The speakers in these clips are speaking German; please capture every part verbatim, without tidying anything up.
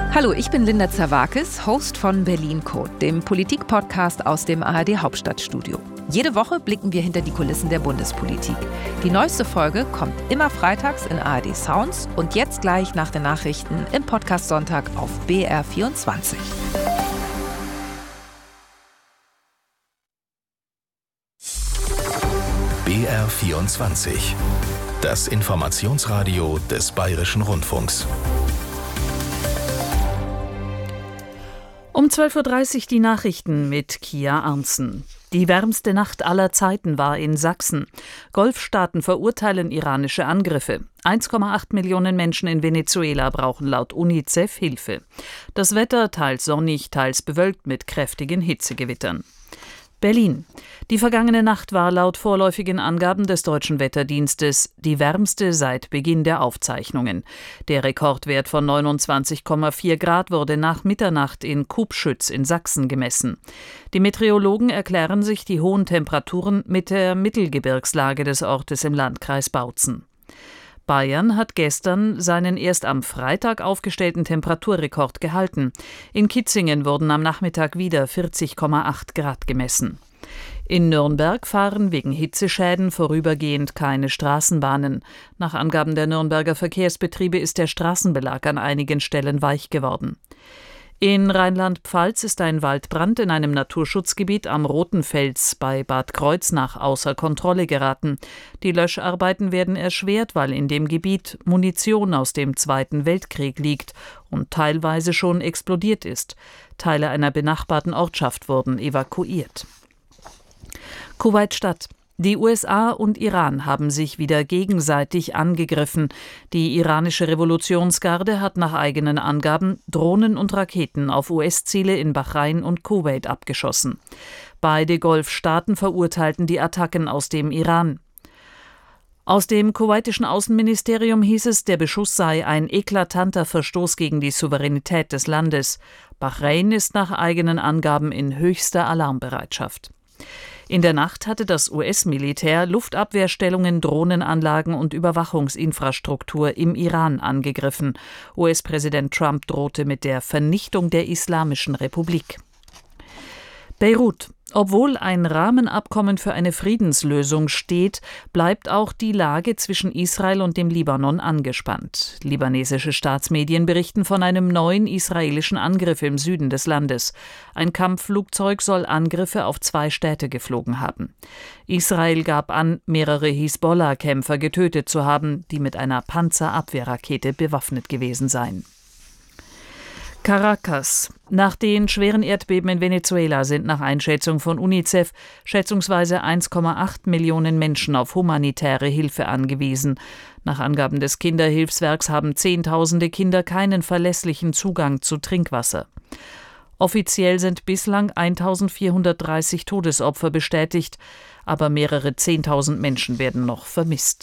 Hallo, ich bin Linda Zerwakis, Host von Berlin Code, dem Politik-Podcast aus dem A R D-Hauptstadtstudio. Jede Woche blicken wir hinter die Kulissen der Bundespolitik. Die neueste Folge kommt immer freitags in A R D Sounds und jetzt gleich nach den Nachrichten im Podcast Sonntag auf B R vierundzwanzig. B R vierundzwanzig, das Informationsradio des Bayerischen Rundfunks. Um zwölf Uhr dreißig die Nachrichten mit Kia Arntzen. Die wärmste Nacht aller Zeiten war in Sachsen. Golfstaaten verurteilen iranische Angriffe. eins Komma acht Millionen Menschen in Venezuela brauchen laut UNICEF Hilfe. Das Wetter teils sonnig, teils bewölkt mit kräftigen Hitzegewittern. Berlin. Die vergangene Nacht war laut vorläufigen Angaben des Deutschen Wetterdienstes die wärmste seit Beginn der Aufzeichnungen. Der Rekordwert von neunundzwanzig Komma vier Grad wurde nach Mitternacht in Kubschütz in Sachsen gemessen. Die Meteorologen erklären sich die hohen Temperaturen mit der Mittelgebirgslage des Ortes im Landkreis Bautzen. Bayern hat gestern seinen erst am Freitag aufgestellten Temperaturrekord gehalten. In Kitzingen wurden am Nachmittag wieder vierzig Komma acht Grad gemessen. In Nürnberg fahren wegen Hitzeschäden vorübergehend keine Straßenbahnen. Nach Angaben der Nürnberger Verkehrsbetriebe ist der Straßenbelag an einigen Stellen weich geworden. In Rheinland-Pfalz ist ein Waldbrand in einem Naturschutzgebiet am Rotenfels bei Bad Kreuznach außer Kontrolle geraten. Die Löscharbeiten werden erschwert, weil in dem Gebiet Munition aus dem Zweiten Weltkrieg liegt und teilweise schon explodiert ist. Teile einer benachbarten Ortschaft wurden evakuiert. Kuwait-Stadt. Die U S A und Iran haben sich wieder gegenseitig angegriffen. Die iranische Revolutionsgarde hat nach eigenen Angaben Drohnen und Raketen auf U S-Ziele in Bahrain und Kuwait abgeschossen. Beide Golfstaaten verurteilten die Attacken aus dem Iran. Aus dem kuwaitischen Außenministerium hieß es, der Beschuss sei ein eklatanter Verstoß gegen die Souveränität des Landes. Bahrain ist nach eigenen Angaben in höchster Alarmbereitschaft. In der Nacht hatte das U S-Militär Luftabwehrstellungen, Drohnenanlagen und Überwachungsinfrastruktur im Iran angegriffen. U S-Präsident Trump drohte mit der Vernichtung der Islamischen Republik. Beirut. Obwohl ein Rahmenabkommen für eine Friedenslösung steht, bleibt auch die Lage zwischen Israel und dem Libanon angespannt. Libanesische Staatsmedien berichten von einem neuen israelischen Angriff im Süden des Landes. Ein Kampfflugzeug soll Angriffe auf zwei Städte geflogen haben. Israel gab an, mehrere Hisbollah-Kämpfer getötet zu haben, die mit einer Panzerabwehrrakete bewaffnet gewesen seien. Caracas. Nach den schweren Erdbeben in Venezuela sind nach Einschätzung von UNICEF schätzungsweise eins Komma acht Millionen Menschen auf humanitäre Hilfe angewiesen. Nach Angaben des Kinderhilfswerks haben Zehntausende Kinder keinen verlässlichen Zugang zu Trinkwasser. Offiziell sind bislang eintausendvierhundertdreißig Todesopfer bestätigt, aber mehrere Zehntausend Menschen werden noch vermisst.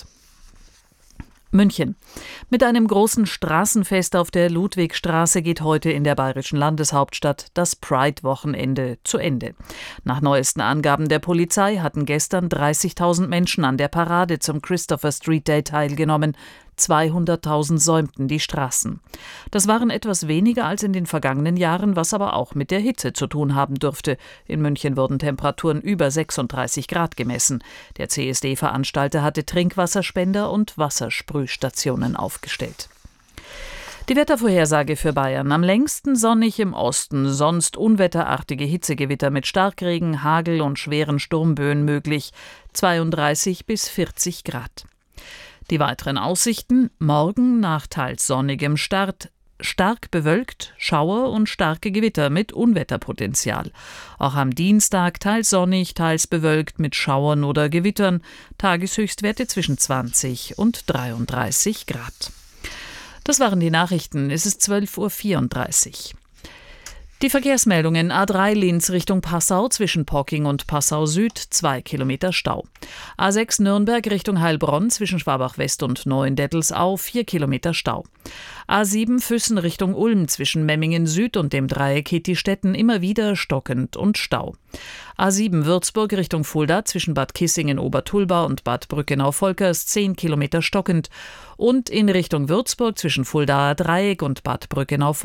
München. Mit einem großen Straßenfest auf der Ludwigstraße geht heute in der bayerischen Landeshauptstadt das Pride-Wochenende zu Ende. Nach neuesten Angaben der Polizei hatten gestern dreißigtausend Menschen an der Parade zum Christopher Street Day teilgenommen. zweihunderttausend säumten die Straßen. Das waren etwas weniger als in den vergangenen Jahren, was aber auch mit der Hitze zu tun haben dürfte. In München wurden Temperaturen über sechsunddreißig Grad gemessen. Der C S D-Veranstalter hatte Trinkwasserspender und Wassersprühstationen aufgestellt. Die Wettervorhersage für Bayern. Am längsten sonnig im Osten, sonst unwetterartige Hitzegewitter mit Starkregen, Hagel und schweren Sturmböen möglich. zweiunddreißig bis vierzig Grad. Die weiteren Aussichten: morgen nach teils sonnigem Start, stark bewölkt, Schauer und starke Gewitter mit Unwetterpotenzial. Auch am Dienstag teils sonnig, teils bewölkt mit Schauern oder Gewittern, Tageshöchstwerte zwischen zwanzig und dreiunddreißig Grad. Das waren die Nachrichten, es ist zwölf Uhr vierunddreißig. Die Verkehrsmeldungen: A drei Linz Richtung Passau zwischen Pocking und Passau Süd, zwei Kilometer Stau. A sechs Nürnberg Richtung Heilbronn zwischen Schwabach West und Neuendettelsau, vier Kilometer Stau. A sieben Füssen Richtung Ulm zwischen Memmingen Süd und dem Dreieck Hittistetten immer wieder stockend und Stau. A sieben Würzburg Richtung Fulda zwischen Bad Kissingen-Obertulba und Bad Brückenau-Volkers, zehn Kilometer stockend. Und in Richtung Würzburg zwischen Fuldaer Dreieck und Bad Brückenau